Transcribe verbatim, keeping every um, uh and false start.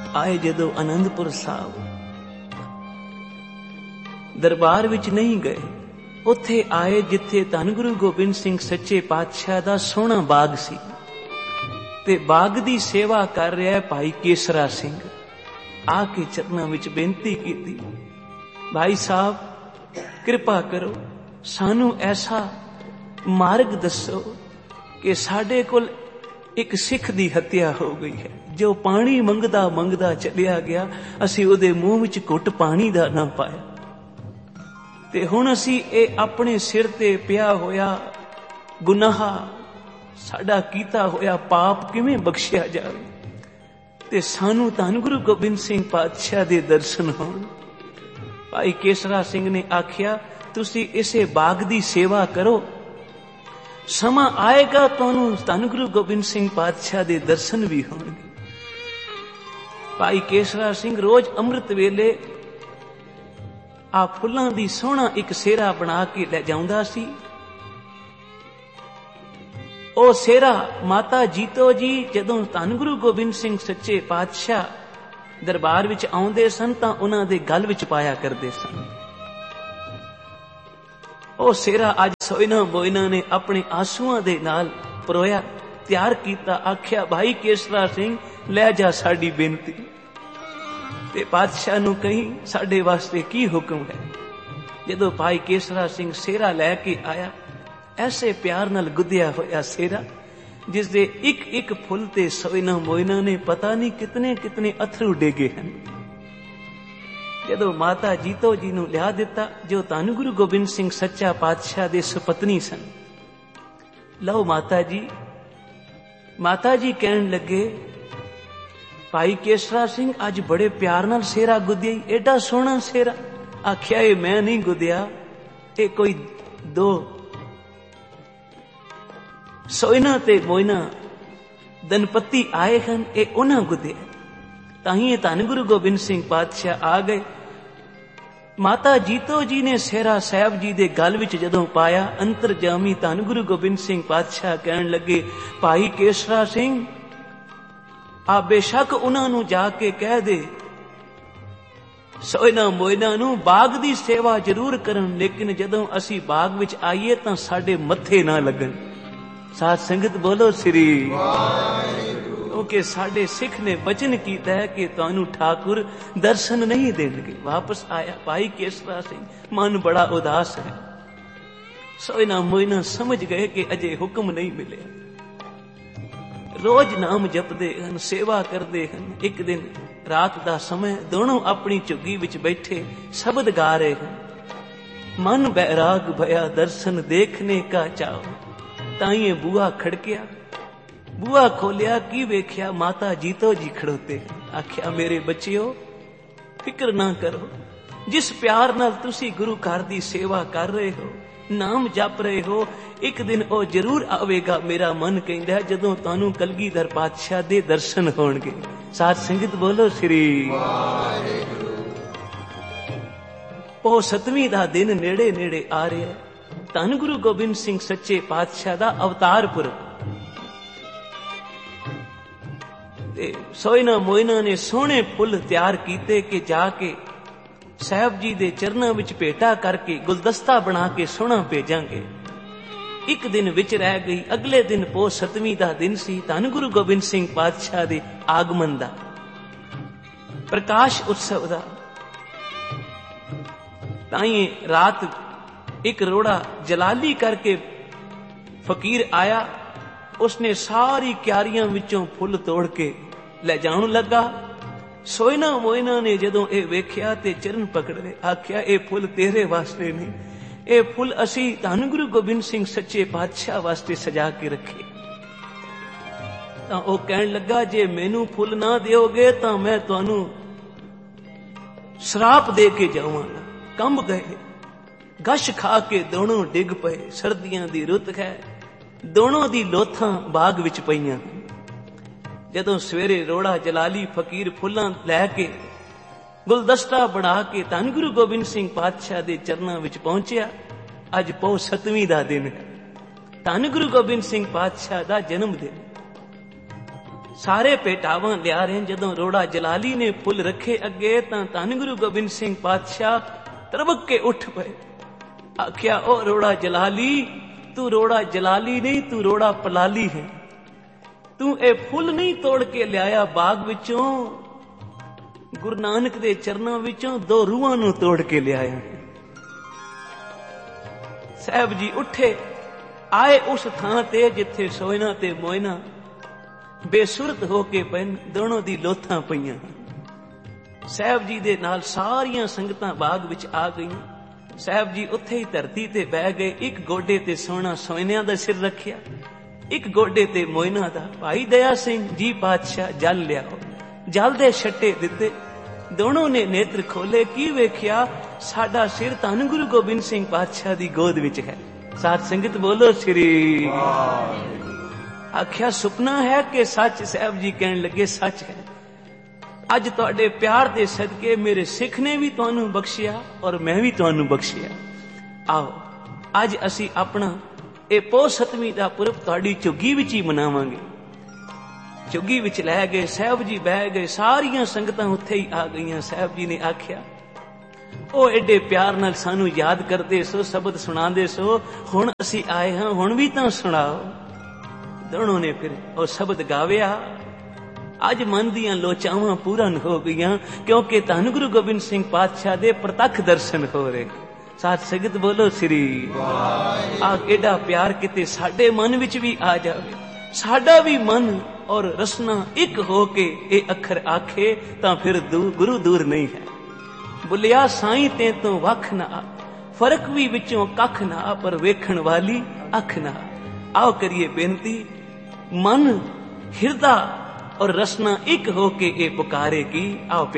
ਆਏ ਜਦੋਂ ਅਨੰਦਪੁਰ ਸਾਹਿਬ, ਦਰਬਾਰ ਵਿੱਚ ਨਹੀਂ ਗਏ, ਉੱਥੇ ਆਏ ਜਿੱਥੇ ਧੰਨ ਗੁਰੂ ਗੋਬਿੰਦ ਸਿੰਘ ਸੱਚੇ ਪਾਤਸ਼ਾਹ ਦਾ ਸੋਹਣਾ ਬਾਗ ਸੀ, ਤੇ ਬਾਗ ਦੀ ਸੇਵਾ ਕਰ ਰਿਹਾ ਭਾਈ ਕੇਸਰਾ ਸਿੰਘ। ਆ ਕੇ ਚਰਨਾਂ ਵਿੱਚ ਬੇਨਤੀ ਕੀਤੀ, ਭਾਈ ਸਾਹਿਬ ਕਿਰਪਾ ਕਰੋ, ਸਾਨੂੰ ਐਸਾ ਮਾਰਗ ਦੱਸੋ ਕਿ ਸਾਡੇ ਕੋਲ ਇੱਕ ਸਿੱਖ ਦੀ ਹੱਤਿਆ ਹੋ ਗਈ ਹੈ, ਜੋ ਪਾਣੀ ਮੰਗਦਾ ਮੰਗਦਾ ਚਲਿਆ ਗਿਆ, ਅਸੀਂ ਉਹਦੇ ਮੂੰਹ ਵਿੱਚ ਘੁੱਟ ਪਾਣੀ ਦਾ ਨਾ ਪਾਇਆ, ਤੇ ਹੁਣ ਅਸੀਂ ਇਹ ਆਪਣੇ ਸਿਰ ਤੇ ਪਿਆ ਹੋਇਆ ਗੁਨਾਹ, ਸਾਡਾ ਕੀਤਾ ਹੋਇਆ ਪਾਪ ਕਿਵੇਂ ਬਖਸ਼ਿਆ ਜਾਵੇ, ਤੇ ਸਾਨੂੰ ਧੰਨ ਗੁਰੂ ਗੋਬਿੰਦ ਸਿੰਘ ਪਾਤਸ਼ਾਹ ਦੇ ਦਰਸ਼ਨ ਹੋਣ। ਭਾਈ ਕੇਸਰਾ ਸਿੰਘ ਨੇ ਆਖਿਆ, ਤੁਸੀਂ ਇਸੇ ਬਾਗ ਦੀ ਸੇਵਾ ਕਰੋ, ਸਮਾਂ ਆਏਗਾ ਤੁਹਾਨੂੰ ਧੰਨ ਗੁਰੂ ਗੋਬਿੰਦ ਸਿੰਘ ਪਾਤਸ਼ਾਹ ਦੇ ਦਰਸ਼ਨ ਵੀ ਹੋਣਗੇ। ਭਾਈ ਕੇਸਰਾ ਸਿੰਘ ਰੋਜ਼ ਅੰਮ੍ਰਿਤ ਵੇਲੇ ਆ ਫੁੱਲਾਂ ਦੀ ਸੋਹਣਾ ਇੱਕ ਸੇਰਾ ਬਣਾ ਕੇ ਲੈ ਜਾਂਦਾ ਸੀ। ਉਹ ਸੇਰਾ ਮਾਤਾ ਜੀਤੋ ਜੀ ਜਦੋਂ ਧੰਨ ਗੁਰੂ ਗੋਬਿੰਦ ਸਿੰਘ ਸੱਚੇ ਪਾਤਸ਼ਾਹ ਦਰਬਾਰ ਵਿੱਚ ਆਉਂਦੇ ਸਨ ਤਾਂ ਉਹਨਾਂ ਦੇ ਗਲ ਵਿੱਚ ਪਾਇਆ ਕਰਦੇ ਸਨ। ਉਹ ਸੇਰਾ ਅੱਜ ਸੋਇਨਾ ਬੋਇਨਾ ਨੇ ਆਪਣੇ ਆਂਸੂਆਂ ਦੇ ਨਾਲ ਪਰੋਇਆ, ਤਿਆਰ ਕੀਤਾ। ਆਖਿਆ, ਭਾਈ ਕੇਸਰਾ ਸਿੰਘ ਲੈ ਜਾ ਸਾਡੀ ਬੇਨਤੀ, ਤੇ ਪਾਤਸ਼ਾਹ ਨੂੰ ਕਹੀਂ ਸਾਡੇ ਵਾਸਤੇ ਕੀ ਹੁਕਮ ਹੈ। ਜਦੋਂ ਭਾਈ ਕੇਸਰਾ ਸਿੰਘ ਸੇਰਾ ਲੈ ਕੇ ਆਇਆ, ਐਸੇ ਪਿਆਰ ਨਾਲ ਗੁੱਦਿਆ ਹੋਇਆ ਸੇਰਾ, ਜਿਸ ਦੇ ਇੱਕ ਇੱਕ ਫੁੱਲ ਤੇ ਸੋਇਨਾ ਮੋਇਨਾ ਨੇ ਪਤਾ ਨਹੀਂ ਕਿਤਨੇ ਕਿਤਨੇ ਅਥਰੂ ਡੇਗੇ ਹਨ। ਜਦੋਂ ਮਾਤਾ ਜੀਤੋ ਜੀ ਨੂੰ ਲਿਆ ਦਿੱਤਾ, ਜੋ ਧੰਨ ਗੁਰੂ ਗੋਬਿੰਦ ਸਿੰਘ ਸੱਚਾ ਪਾਤਸ਼ਾਹ ਦੇ ਸੁਪਤਨੀ ਸਨ, ਲਓ ਮਾਤਾ ਜੀ। ਮਾਤਾ ਜੀ ਕਹਿਣ ਲੱਗੇ, ਭਾਈ ਕੇਸਰਾ ਸਿੰਘ ਅੱਜ ਬੜੇ ਪਿਆਰ ਨਾਲ ਸੇਰਾ ਗੁੱਦਿਆ, ਏਡਾ ਸੋਹਣਾ ਸੇਰਾ। ਆਖਿਆ, ਇਹ ਮੈਂ ਨਹੀਂ ਗੁੱਦਿਆ, ਇਹ ਕੋਈ ਦੋ ਸੋਇਨਾ ਤੇ ਮੋਇਨਾ ਦਨਪਤੀ ਆਏ ਹਨ, ਇਹ ਉਹਨਾਂ ਗੁੱਦਿਆ। ਤਾਂ ਹੀ ਇਹ ਧੰਨ ਗੁਰੂ ਗੋਬਿੰਦ ਸਿੰਘ ਪਾਤਸ਼ਾਹ ਆ ਗਏ। ਮਾਤਾ ਜੀਤੋ ਜੀ ਨੇ ਸੇਰਾ ਸਾਹਿਬ ਜੀ ਦੇ ਗਲ ਵਿੱਚ ਜਦੋਂ ਪਾਇਆ, ਅੰਤਰਜਾਮੀ ਧੰਨ ਗੁਰੂ ਗੋਬਿੰਦ ਸਿੰਘ ਪਾਤਸ਼ਾਹ ਕਹਿਣ ਲੱਗੇ, ਭਾਈ ਕੇਸਰਾ ਸਿੰਘ ਆ ਬੇਸ਼ੱਕ ਉਹਨਾਂ ਨੂੰ ਜਾ ਕੇ ਕਹਿ ਦੇ, ਸੋਇਨਾ ਮੋਇਨਾ ਨੂੰ ਬਾਗ ਦੀ ਸੇਵਾ ਜ਼ਰੂਰ ਕਰਨ, ਲੇਕਿਨ ਜਦੋਂ ਅਸੀਂ ਬਾਗ ਵਿੱਚ ਆਈਏ ਤਾਂ ਸਾਡੇ ਮੱਥੇ ਨਾ ਲੱਗਣ। ਸਾਧ ਸੰਗਤ ਬੋਲੋ ਸ੍ਰੀ ਵਾਹਿਗੁਰੂ। ਕਿਉਂਕਿ ਸਾਡੇ ਸਿੱਖ ਨੇ ਬਚਨ ਕੀਤਾ ਹੈ ਕਿ ਤੁਹਾਨੂੰ ਠਾਕੁਰ ਦਰਸ਼ਨ ਨਹੀਂ ਦੇਣਗੇ। ਵਾਪਸ ਆਇਆ ਭਾਈ ਕੇਸਰਾ ਸਿੰਘ, ਮਨ ਬੜਾ ਉਦਾਸ ਹੈ। ਸੋਇਨਾ ਮੋਇਨਾ ਸਮਝ ਗਏ ਕਿ ਅਜੇ ਹੁਕਮ ਨਹੀਂ ਮਿਲਿਆ। ਰੋਜ਼ ਨਾਮ ਜਪਦੇ ਹਨ, ਸੇਵਾ ਕਰਦੇ ਹਨ। ਇੱਕ ਦਿਨ ਰਾਤ ਦਾ ਸਮਾਂ, ਦੋਨੋਂ ਆਪਣੀ ਝੁੱਗੀ ਵਿੱਚ ਬੈਠੇ ਸ਼ਬਦ ਗਾ ਰਹੇ ਹਨ। ਮਨ ਬੈਰਾਗ ਭਇਆ ਦਰਸ਼ਨ ਦੇਖਨੇ ਕਾ ਚਾਓ। ਤਾਈਏ ਬੂਹਾ ਖੜਕਿਆ, ਬੂਹਾ ਖੋਲਿਆ, ਕੀ ਵੇਖਿਆ, ਮਾਤਾ ਜੀਤੋ ਜੀ ਖੜੋਤੇ। ਆਖਿਆ, ਮੇਰੇ ਬੱਚਿਓ ਫਿਕਰ ਨਾ ਕਰੋ, ਜਿਸ ਪਿਆਰ ਨਾਲ ਤੁਸੀਂ ਗੁਰੂ ਘਰ ਦੀ ਸੇਵਾ ਕਰ ਰਹੇ ਹੋ, ਨਾਮ ਜਪ ਰਹੇ ਹੋ, ਇੱਕ ਦਿਨ ਉਹ ਜ਼ਰੂਰ ਆਵੇਗਾ। ਮੇਰਾ ਮਨ ਕਹਿੰਦਾ ਹੈ ਜਦੋਂ ਤੁਹਾਨੂੰ ਕਲਗੀਧਰ ਪਾਤਸ਼ਾਹ ਦੇ ਦਰਸ਼ਨ ਹੋਣਗੇ। ਸਾਧ ਸੰਗਤ ਬੋਲੋ ਸ੍ਰੀ ਵਾਹਿਗੁਰੂ। ਉਹ ਸਤਵੀਂ ਦਾ ਦਿਨ ਨੇੜੇ ਨੇੜੇ ਆ ਰਿਹਾ। ਧੰਨ ਗੁਰੂ ਗੋਬਿੰਦ ਸਿੰਘ ਸੱਚੇ ਪਾਤਸ਼ਾਹ ਦਾ ਅਵਤਾਰ ਪੁਰਬ, ਤੇ ਸੋਇਨਾ ਮੋਇਨਾ ਨੇ ਸੋਹਣੇ ਫੁੱਲ ਤਿਆਰ ਕੀਤੇ ਕਿ ਜਾ ਕੇ ਸਾਹਿਬ ਜੀ ਦੇ ਚਰਨਾਂ ਵਿੱਚ ਭੇਟਾ ਕਰਕੇ ਗੁਲਦਸਤਾ ਬਣਾ ਕੇ ਸੋਹਣਾ ਭੇਜਾਂਗੇ। ਇੱਕ ਦਿਨ ਵਿੱਚ ਰਹਿ ਗਈ। ਅਗਲੇ ਦਿਨ ਪੋ ਸਤਵੀਂ ਦਾ ਦਿਨ ਸੀ, ਧੰਨ ਗੁਰੂ ਗੋਬਿੰਦ ਸਿੰਘ ਪਾਤਸ਼ਾਹ ਦੇ ਆਗਮਨ ਦਾ, ਪ੍ਰਕਾਸ਼ ਉਤਸਵ ਦਾ। ਤਾਈਂ ਰਾਤ ਇੱਕ ਰੋੜਾ ਜਲਾਲੀ ਕਰਕੇ ਫਕੀਰ ਆਇਆ। ਉਸਨੇ ਸਾਰੀ ਕਿਆਰੀਆਂ ਵਿੱਚੋਂ ਫੁੱਲ ਤੋੜ ਕੇ ਲੈ ਜਾਣ ਲੱਗਾ। ਸੋਇਨਾ ਮੋਇਨਾ ਨੇ ਜਦੋਂ ਇਹ ਵੇਖਿਆ ਤੇ ਚਰਨ ਪਕੜ ਲਏ। ਆਖਿਆ, ਇਹ ਫੁੱਲ ਤੇਰੇ ਵਾਸਤੇ ਨਹੀਂ, ਇਹ ਫੁੱਲ ਅਸੀਂ ਧੰਨ ਗੁਰੂ ਗੋਬਿੰਦ ਸਿੰਘ ਸੱਚੇ ਪਾਤਸ਼ਾਹ ਵਾਸਤੇ ਸਜਾ ਕੇ ਰੱਖੇ। ਤਾਂ ਉਹ ਕਹਿਣ ਲੱਗਾ, ਜੇ ਮੈਨੂੰ ਫੁੱਲ ਨਾ ਦਿਓਗੇ ਤਾਂ ਮੈਂ ਤੁਹਾਨੂੰ ਸ਼ਰਾਪ ਦੇ ਕੇ ਜਾਵਾਂਗਾ। ਕੰਬ ਗਏ, ਗਸ਼ ਖਾ ਕੇ ਦੋਨੋਂ ਡਿੱਗ ਪਏ। ਸਰਦੀਆਂ ਦੀ ਰੁੱਤ ਹੈ, ਦੋਨੋਂ ਦੀ ਲੋਥਾਂ ਬਾਗ ਵਿੱਚ ਪਈਆਂ। ਜਦੋਂ ਸਵੇਰੇ ਰੋੜਾ ਜਲਾਲੀ ਫਕੀਰ ਫੁੱਲਾਂ ਲੈ ਕੇ ਗੁਲਦਸਤਾ ਬਣਾ ਕੇ ਧੰਨ ਗੁਰੂ ਗੋਬਿੰਦ ਸਿੰਘ ਪਾਤਸ਼ਾਹ ਦੇ ਚਰਨਾਂ ਵਿੱਚ ਪਹੁੰਚਿਆ। ਅੱਜ ਪੌ ਸਤਵੀਂ ਦਾ ਦਿਨ ਹੈ, ਧੰਨ ਗੁਰੂ ਗੋਬਿੰਦ ਸਿੰਘ ਪਾਤਸ਼ਾਹ ਦਾ ਜਨਮ ਦਿਨ। ਸਾਰੇ ਭੇਟਾਵਾਂ ਲਿਆ ਰਹੇ। ਜਦੋਂ ਰੋੜਾ ਜਲਾਲੀ ਨੇ ਫੁੱਲ ਰੱਖੇ ਅੱਗੇ ਤਾਂ ਧੰਨ ਗੁਰੂ ਗੋਬਿੰਦ ਸਿੰਘ ਪਾਤਸ਼ਾਹ ਤਰਵਕ ਕੇ ਉੱਠ ਪਏ। ਆਖਿਆ, ਉਹ ਰੋੜਾ ਜਲਾਲੀ, ਤੂੰ ਰੋੜਾ ਜਲਾਲੀ ਨਹੀਂ, ਤੂੰ ਰੋੜਾ ਪਲਾਲੀ ਹੈ। ਤੂੰ ਇਹ ਫੁੱਲ ਨਹੀਂ ਤੋੜ ਕੇ ਲਿਆਇਆ ਬਾਗ ਵਿੱਚੋਂ, ਗੁਰੂ ਨਾਨਕ ਦੇ ਚਰਨਾਂ ਵਿੱਚੋਂ ਦੋ ਰੂਹਾਂ ਨੂੰ ਤੋੜ ਕੇ ਲਿਆਇਆ। ਸਾਹਿਬ ਜੀ ਉੱਠੇ, ਆਏ ਉਸ ਥਾਂ ਤੇ ਜਿੱਥੇ ਸੋਇਨਾ ਤੇ ਮੋਇਨਾ ਬੇਸੁਰਤ ਹੋ ਕੇ ਪੈਨ ਦੋਨੋਂ ਦੀ ਲੋਥਾਂ ਪਈਆਂ। ਸਾਹਿਬ ਜੀ ਦੇ ਨਾਲ ਸਾਰੀਆਂ ਸੰਗਤਾਂ ਬਾਗ ਵਿੱਚ ਆ ਗਈਆਂ। ਸਾਹਿਬ ਜੀ ਉੱਥੇ ਹੀ ਧਰਤੀ ਤੇ ਬਹਿ ਗਏ। ਇੱਕ ਗੋਡੇ ਤੇ ਸੋਹਣਾ ਸੋਇਨਿਆਂ ਦਾ ਸਿਰ ਰੱਖਿਆ, ਇੱਕ ਗੋਡੇ ਤੇ ਮੋਇਨਾ ਦਾ। ਭਾਈ ਦਇਆ ਸਿੰਘ ਜੀ ਪਾਤਸ਼ਾਹ ਜਲ ਲਿਆਓ, ਜਲ ਦੇ ਛੱਟੇ ਦਿੱਤੇ। ਦੋਨੋਂ ਨੇ ਨੇਤਰ ਖੋਲੇ, ਕੀ ਵੇਖਿਆ? ਸਾਡਾ ਸਿਰ ਧੰਨ ਗੁਰੂ ਗੋਬਿੰਦ ਸਿੰਘ ਪਾਤਸ਼ਾਹ ਦੀ ਗੋਦ ਵਿੱਚ ਹੈ। ਸਾਧ ਸੰਗਤ ਬੋਲੋ ਸ੍ਰੀ। ਆਖਿਆ, ਸੁਪਨਾ ਹੈ ਕਿ ਸੱਚ? ਸਾਹਿਬ ਜੀ ਕਹਿਣ ਲੱਗੇ, ਸੱਚ ਹੈ। ਅੱਜ ਤੁਹਾਡੇ ਪਿਆਰ ਦੇ ਸਦਕੇ ਮੇਰੇ ਸਿੱਖ ਨੇ ਵੀ ਤੁਹਾਨੂੰ ਬਖਸ਼ਿਆ ਔਰ ਮੈਂ ਵੀ ਤੁਹਾਨੂੰ ਬਖਸ਼ਿਆ। ਆਓ ਅੱਜ ਅਸੀਂ ਆਪਣਾ ਇਹ ਪੋਹ ਸਤਵੀਂ ਦਾ ਪੁਰਬ ਤੁਹਾਡੀ ਝੁੱਗੀ ਵਿੱਚ ਹੀ ਮਨਾਵਾਂਗੇ। ਝੁੱਗੀ ਵਿੱਚ ਲੈ ਗਏ, ਸਾਹਿਬ ਜੀ ਬਹਿ ਗਏ, ਸਾਰੀਆਂ ਸੰਗਤਾਂ ਉੱਥੇ ਹੀ ਆ ਗਈਆਂ। ਸਾਹਿਬ ਜੀ ਨੇ ਆਖਿਆ, ਉਹ ਐਡੇ ਪਿਆਰ ਨਾਲ ਸਾਨੂੰ ਯਾਦ ਕਰਦੇ ਸੋ, ਸ਼ਬਦ ਸੁਣਾਉਂਦੇ ਸੋ, ਹੁਣ ਅਸੀਂ ਆਏ ਹਾਂ, ਹੁਣ ਵੀ ਤਾਂ ਸੁਣਾਓ। ਦੋਨੋਂ ਨੇ ਫਿਰ ਉਹ ਸ਼ਬਦ ਗਾਵਿਆ। ਅੱਜ ਮਨ ਦੀਆਂ ਲੋਚਾਵਾਂ ਪੂਰਨ ਹੋ ਗਈਆਂ, ਕਿਉਂਕਿ ਧੰਨ ਗੁਰੂ ਗੋਬਿੰਦ ਸਿੰਘ ਪਾਤਸ਼ਾਹ ਦੇ ਪ੍ਰਤੱਖ ਦਰਸ਼ਨ ਹੋ ਰਹੇ। ਸਾਧ ਸੰਗਤ ਬੋਲੋ ਸ੍ਰੀ। ਆ ਕਿਹੜਾ ਪਿਆਰ ਕਿਤੇ ਸਾਡੇ ਮਨ ਵਿੱਚ ਵੀ ਆ ਜਾਵੇ। ਸਾਡਾ ਵੀ ਮਨ ਔਰ ਰਸਨਾ ਇੱਕ ਹੋ ਕੇ ਇਹ ਅੱਖਰ ਆਖੇ ਤਾਂ ਫਿਰ ਗੁਰੂ ਦੂਰ ਨਹੀਂ ਹੈ। ਬੁਲਿਆ ਸਾਈਂ ਤੇ ਤੋਂ ਵੱਖ ਨਾ, ਫਰਕ ਵੀ ਵਿੱਚੋਂ ਕੱਖ ਨਾ, ਪਰ ਵੇਖਣ ਵਾਲੀ ਅੱਖ ਨਾ। ਆਓ ਕਰੀਏ ਬੇਨਤੀ, ਮਨ ਹਿਰਦਾ ਔਰ ਰਸਨਾ ਇੱਕ ਹੋ ਕੇ ਇਹ ਪੁਕਾਰੇ ਕੀ। ਆਓ